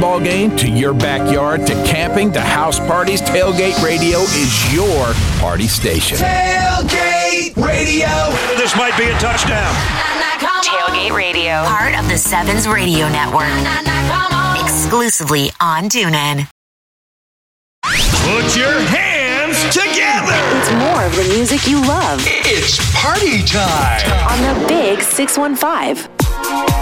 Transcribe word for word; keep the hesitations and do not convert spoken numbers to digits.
ball game to your backyard to camping to house parties, Tailgate Radio is your party station. Tailgate Radio. This might be a touchdown. Tailgate Radio, part of the Sevens Radio Network, exclusively on TuneIn. Put your hands together. It's more of the music you love. It's party time On the Big six one five.